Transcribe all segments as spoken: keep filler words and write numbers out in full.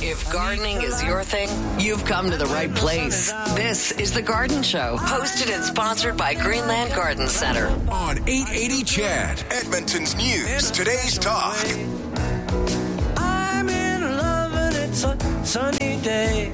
If gardening is your thing, you've come to the right place. This is The Garden Show, hosted and sponsored by Greenland Garden Center. On eight eighty C H A D, Edmonton's News, Today's Talk. I'm in love and it's a sunny day.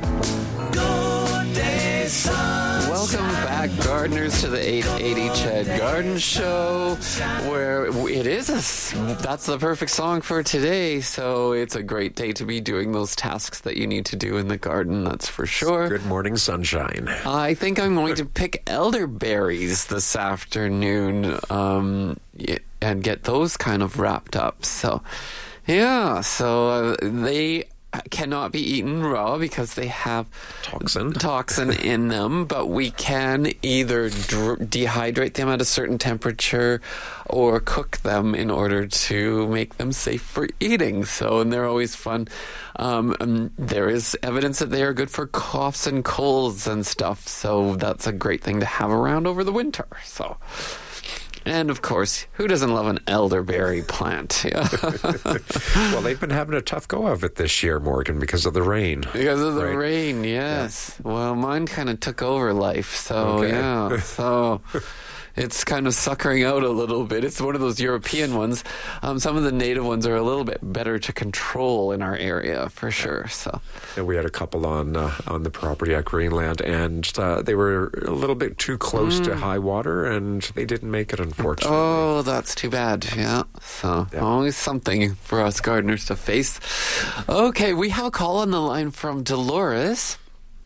Good day, sun. Welcome back, gardeners, to the eight eighty C H A D Garden Show, where it is a, that's the perfect song for today. So it's a great day to be doing those tasks that you need to do in the garden, that's for sure. Good morning, sunshine. I think I'm going to pick elderberries this afternoon um, and get those kind of wrapped up. So, yeah, so uh, they cannot be eaten raw because they have Toxin. toxin in them, but we can either dr- dehydrate them at a certain temperature or cook them in order to make them safe for eating. So, and they're always fun. Um, and there is evidence that they are good for coughs and colds and stuff. So that's a great thing to have around over the winter. So. And, of course, who doesn't love an elderberry plant? Yeah. Well, they've been having a tough go of it this year, Morgan, because of the rain. Because of the right? rain, yes. Yeah. Well, mine kind of took over life, so, okay. yeah. So it's kind of suckering out a little bit. It's one of those European ones. Um, some of the native ones are a little bit better to control in our area, for sure. So, and we had a couple on uh, on the property at Greenland, and uh, they were a little bit too close mm. to high water, and they didn't make it, unfortunately. Oh, that's too bad. Yeah. So yeah. Always something for us gardeners to face. Okay, we have a call on the line from Dolores.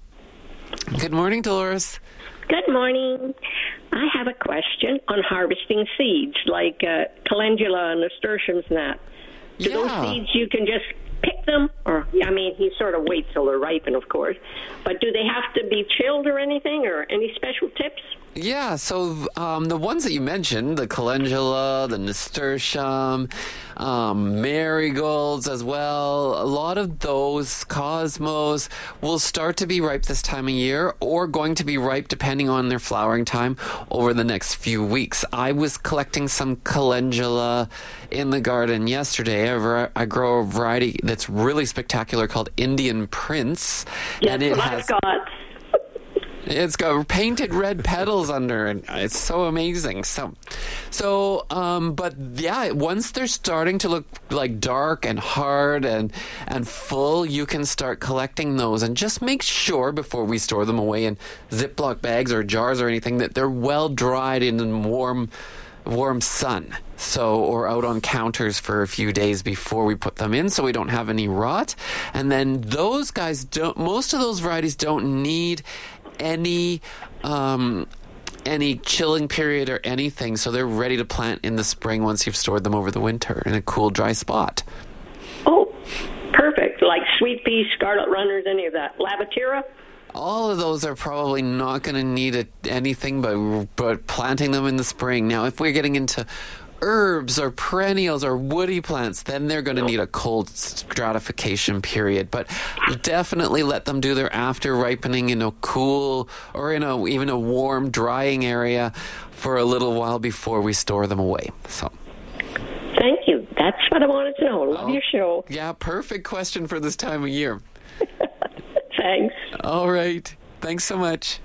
Good morning, Dolores. Good morning. I have a question on harvesting seeds like uh, calendula and nasturtiums and that. Do yeah. those seeds, you can just pick them? Or, I mean, you sort of wait till they're ripen, of course. But do they have to be chilled or anything, or any special tips? Yeah, so um, the ones that you mentioned, the calendula, the nasturtium, um, marigolds as well, a lot of those cosmos will start to be ripe this time of year or going to be ripe depending on their flowering time over the next few weeks. I was collecting some calendula in the garden yesterday. I, I grow a variety that's really spectacular called Indian Prince. Yes, and it what has, I've got. It's got painted red petals under it. It's so amazing. So, so, um, but yeah, once they're starting to look like dark and hard and and full, you can start collecting those. And just make sure before we store them away in Ziploc bags or jars or anything that they're well dried in warm, warm sun. So, or out on counters for a few days before we put them in, so we don't have any rot. And then those guys don't. Most of those varieties don't need any um, any chilling period or anything, so they're ready to plant in the spring once you've stored them over the winter in a cool, dry spot. Oh, perfect. Like sweet peas, scarlet runners, any of that. Lavatera? All of those are probably not going to need a, anything but, but planting them in the spring. Now, if we're getting into herbs or perennials or woody plants, then they're going to need a cold stratification period. But definitely let them do their after ripening in a cool or in a even a warm drying area for a little while before we store them away. So thank you. That's what I wanted to know. Love oh, your show. Yeah, perfect question for this time of year. Thanks. All right. Thanks so much.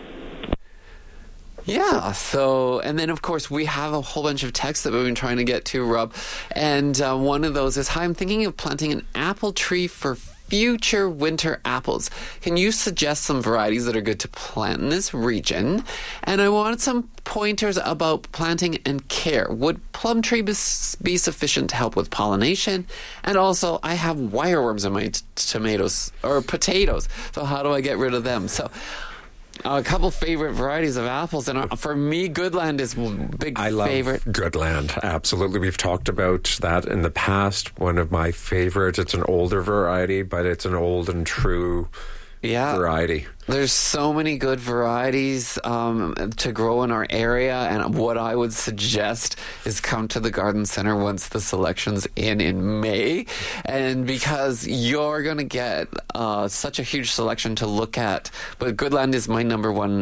Yeah, so, and then, of course, we have a whole bunch of texts that we've been trying to get to, Rob. And uh, one of those is, hi, I'm thinking of planting an apple tree for future winter apples. Can you suggest some varieties that are good to plant in this region? And I wanted some pointers about planting and care. Would plum tree be, be sufficient to help with pollination? And also, I have wireworms in my t- tomatoes, or potatoes. So how do I get rid of them? So a couple favorite varieties of apples, and for me, Goodland is big I love favorite. Goodland, absolutely. We've talked about that in the past. One of my favorites. It's an older variety, but it's an old and true yeah. variety. There's so many good varieties um, to grow in our area, and what I would suggest is come to the garden center once the selection's in in May, and because you're going to get uh, such a huge selection to look at. But Goodland is my number one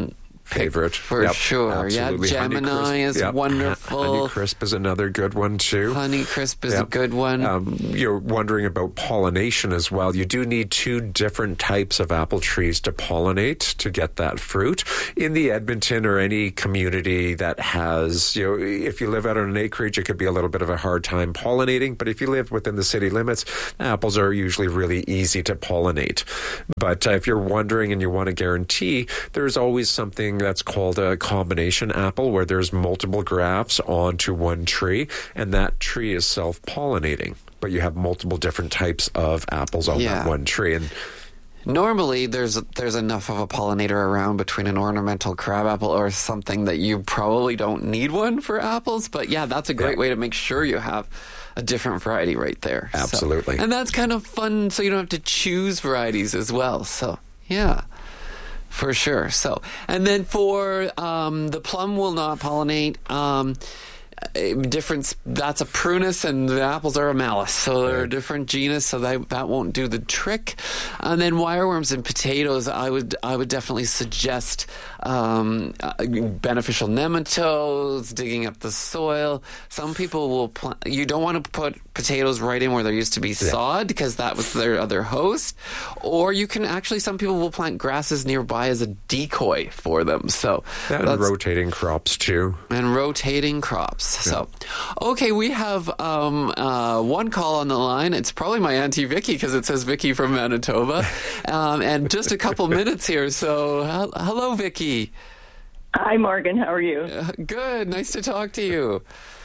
favorite. For Yep, sure. absolutely. Yeah, Gemini Honeycrisp, is yep. wonderful. Honeycrisp is another good one, too. Honeycrisp is Yep. a good one. Um, you're wondering about pollination as well. You do need two different types of apple trees to pollinate to get that fruit. In the Edmonton or any community that has, you know, if you live out on an acreage, it could be a little bit of a hard time pollinating. But if you live within the city limits, apples are usually really easy to pollinate. But uh, if you're wondering and you want to guarantee, there's always something that's called a combination apple where there's multiple grafts onto one tree, and that tree is self-pollinating. But you have multiple different types of apples on Yeah. that one tree. And Normally, there's there's enough of a pollinator around between an ornamental crabapple or something that you probably don't need one for apples. But yeah, that's a great Yeah. way to make sure you have a different variety right there. So- Absolutely. and that's kind of fun, so you don't have to choose varieties as well. So yeah. For sure. So, and then for um, the plum will not pollinate. Um, a difference. That's a prunus, and the apples are a malus, so they're a different genus. So that that won't do the trick. And then wireworms and potatoes, I would I would definitely suggest um, uh, beneficial nematodes, digging up the soil. Some people will plant. You don't want to put potatoes right in where there used to be sod because that was their other host. Or you can actually, some people will plant grasses nearby as a decoy for them. So and that's- rotating crops, too. and rotating crops. So, okay, we have um, uh, one call on the line. It's probably my Auntie Vicky because it says Vicky from Manitoba. um, and just a couple minutes here. So, hel- hello, Vicky. Hi, Morgan. How are you? Uh, good. Nice to talk to you.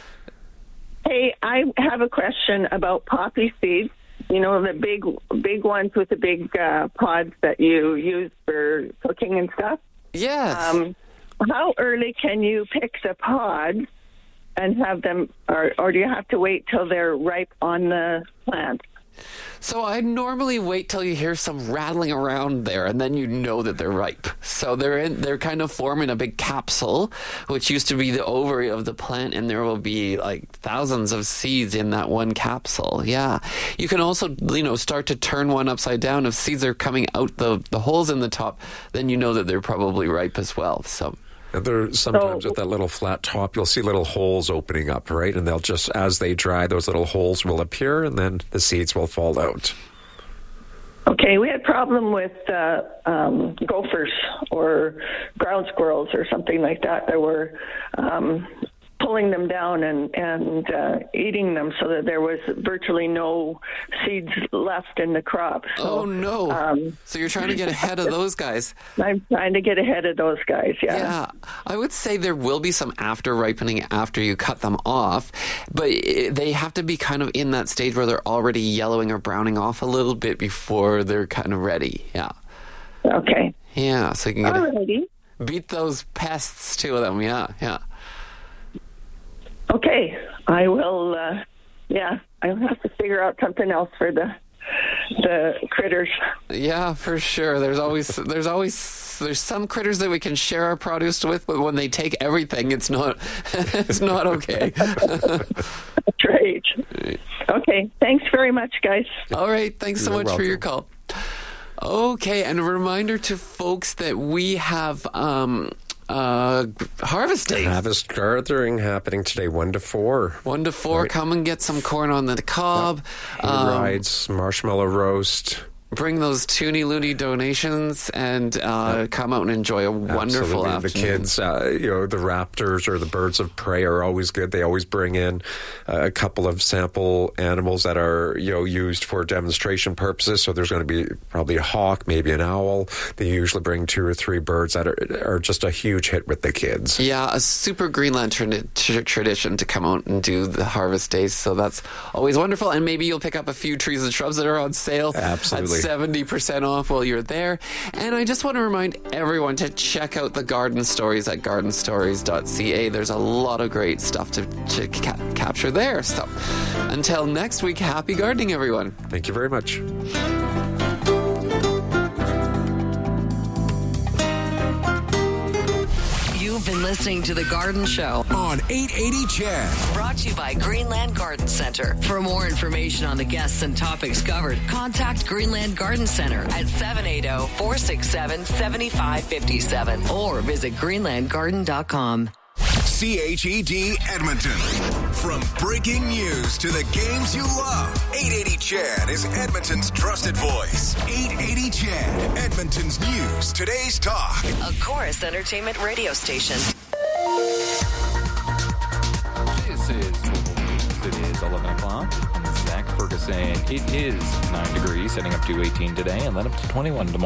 Hey, I have a question about poppy seeds. You know, the big, big ones with the big uh, pods that you use for cooking and stuff. Yes. Um, how early can you pick the pods and have them, or, or do you have to wait till they're ripe on the plant? So I normally wait till you hear some rattling around there, and then you know that they're ripe. So they're in, they're kind of forming a big capsule, which used to be the ovary of the plant, and there will be like thousands of seeds in that one capsule. Yeah, you can also, you know, start to turn one upside down. If seeds are coming out the the holes in the top, then you know that they're probably ripe as well. So. And there, sometimes So- at that little flat top, you'll see little holes opening up, right? And they'll just, as they dry, those little holes will appear, and then the seeds will fall out. Okay, we had problem with uh, um, gophers or ground squirrels or something like that that were um, pulling them down and, and uh, eating them so that there was virtually no seeds left in the crop. So, Oh, no. Um, So you're trying to get ahead of those guys. I'm trying to get ahead of those guys, yeah. Yeah, I would say there will be some after ripening after you cut them off, but i- they have to be kind of in that stage where they're already yellowing or browning off a little bit before they're kind of ready. Yeah. Okay. Yeah, so you can get a, Alrighty. beat those pests to them. Yeah, yeah. Okay, I will, uh, yeah, I'll have to figure out something else for the the critters. Yeah, for sure. There's always there's always there's some critters that we can share our produce with, but when they take everything, it's not it's not okay. That's right. Okay, thanks very much, guys. All right, thanks so You're much for your welcome. call. Okay, and a reminder to folks that we have um, uh, Harvest Day. Harvest gathering happening today, one to four. One to four, Right. come and get some corn on the cob. Hay Um, rides, marshmallow roast. bring those toony loony donations and uh, come out and enjoy a wonderful Absolutely. afternoon. The kids, uh, you know, the raptors or the birds of prey are always good. They always bring in uh, a couple of sample animals that are, you know, used for demonstration purposes. So there's going to be probably a hawk, maybe an owl. They usually bring two or three birds that are, are just a huge hit with the kids. Yeah, a super Greenland tra- tra- tradition to come out and do the harvest days. So that's always wonderful. And maybe you'll pick up a few trees and shrubs that are on sale Absolutely. at seventy percent off while you're there. And I just want to remind everyone to check out the garden stories at garden stories dot c a. There's a lot of great stuff to, to ca- capture there. So until next week, happy gardening, everyone. Thank you very much. You've been listening to The Garden Show on eight eighty C H E D. brought to you by Greenland Garden Center. For more information on the guests and topics covered, contact Greenland Garden Center at seven eight zero, four six seven, seven five five seven or visit greenland garden dot com. C H E D Edmonton. From breaking news to the games you love, eight eighty C H E D is Edmonton's trusted voice. eight eighty C H E D, Edmonton's news, today's talk. A Chorus Entertainment radio station. This is It is eleven o'clock. I'm Zach Ferguson. It is nine degrees, heading up to eighteen today, and then up to twenty-one tomorrow.